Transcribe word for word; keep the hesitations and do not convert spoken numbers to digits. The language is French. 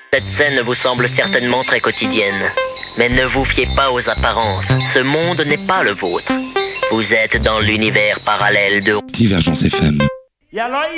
Cette scène vous semble certainement très quotidienne. Mais ne vous fiez pas aux apparences. Ce monde n'est pas le vôtre. Vous êtes dans l'univers parallèle de Divergence F M.